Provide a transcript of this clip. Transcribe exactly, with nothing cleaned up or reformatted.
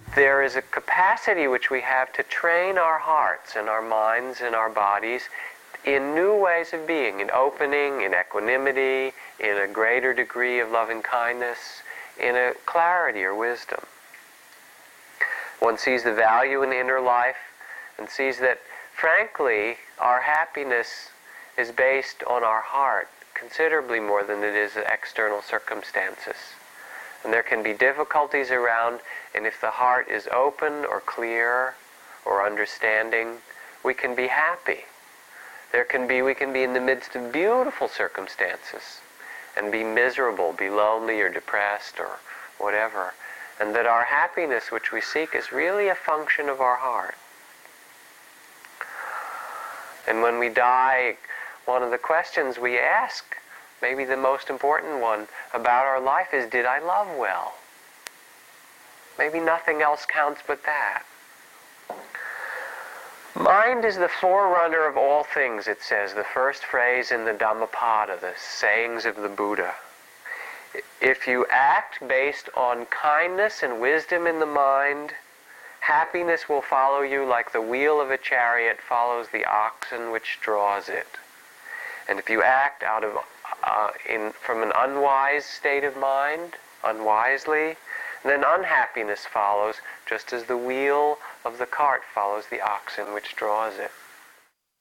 there is a capacity which we have to train our hearts and our minds and our bodies in new ways of being, in opening, in equanimity, in a greater degree of loving kindness, in a clarity or wisdom. One sees the value in the inner life and sees that, frankly, our happiness is based on our heart considerably more than it is external circumstances. And there can be difficulties around, and if the heart is open or clear or understanding, we can be happy. There can be, we can be in the midst of beautiful circumstances and be miserable, be lonely or depressed or whatever. And that our happiness which we seek is really a function of our heart. And when we die, one of the questions we ask, maybe the most important one about our life, is, did I love well? Maybe nothing else counts but that. Mind is the forerunner of all things, it says, the first phrase in the Dhammapada, the sayings of the Buddha. If you act based on kindness and wisdom in the mind, happiness will follow you like the wheel of a chariot follows the oxen which draws it. And if you act out of uh, in from an unwise state of mind, unwisely, then unhappiness follows, just as the wheel of the cart follows the oxen which draws it.